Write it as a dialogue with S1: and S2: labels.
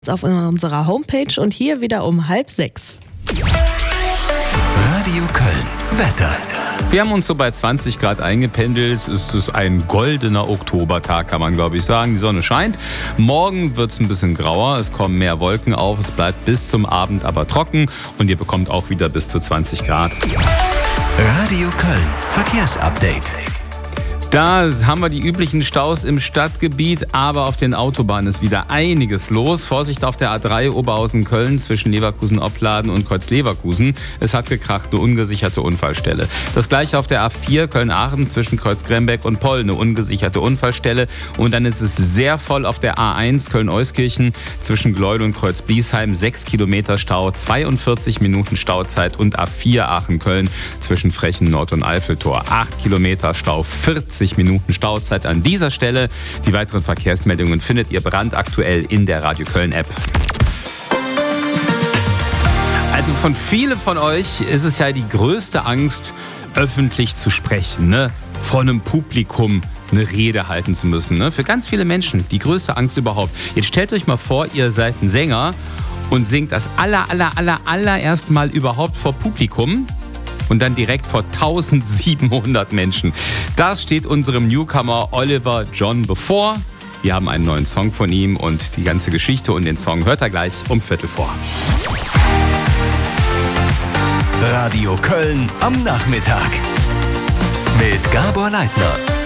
S1: auf unserer Homepage und hier wieder um 5:30.
S2: Radio Köln. Wetter.
S3: Wir haben uns so bei 20 Grad eingependelt. Es ist ein goldener Oktobertag, kann man glaube ich sagen. Die Sonne scheint. Morgen wird es ein bisschen grauer. Es kommen mehr Wolken auf. Es bleibt bis zum Abend aber trocken. Und ihr bekommt auch wieder bis zu 20 Grad.
S2: Radio Köln. Verkehrsupdate.
S3: Da haben wir die üblichen Staus im Stadtgebiet, aber auf den Autobahnen ist wieder einiges los. Vorsicht auf der A3 Oberhausen-Köln zwischen Leverkusen-Opladen und Kreuz-Leverkusen. Es hat gekracht, eine ungesicherte Unfallstelle. Das gleiche auf der A4 Köln-Aachen zwischen Kreuz-Grembeck und Poll, eine ungesicherte Unfallstelle. Und dann ist es sehr voll auf der A1 Köln-Euskirchen zwischen Gleude und Kreuz-Bliesheim. 6 Kilometer Stau, 42 Minuten Stauzeit. Und A4 Aachen-Köln zwischen Frechen, Nord- und Eiffeltor. 8 Kilometer Stau, 40 Minuten Stauzeit an dieser Stelle. Die weiteren Verkehrsmeldungen findet ihr brandaktuell in der Radio Köln App. Also von vielen von euch ist es ja die größte Angst, öffentlich zu sprechen, ne? Vor einem Publikum eine Rede halten zu müssen. Ne? Für ganz viele Menschen die größte Angst überhaupt. Jetzt stellt euch mal vor, ihr seid ein Sänger und singt das allererste Mal überhaupt vor Publikum. Und dann direkt vor 1700 Menschen. Das steht unserem Newcomer Oliver John bevor. Wir haben einen neuen Song von ihm und die ganze Geschichte und den Song hört er gleich um 15:45.
S2: Radio Köln am Nachmittag. Mit Gabor Leitner.